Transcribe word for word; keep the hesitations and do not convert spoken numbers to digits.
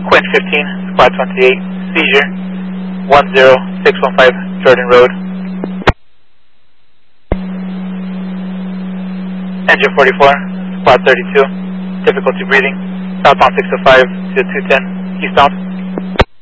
Quinn fifteen, Squad twenty-eight, seizure, one zero six one five Jordan Road. Engine forty-four, Squad thirty-two, difficulty breathing, southbound six oh five to two ten, eastbound.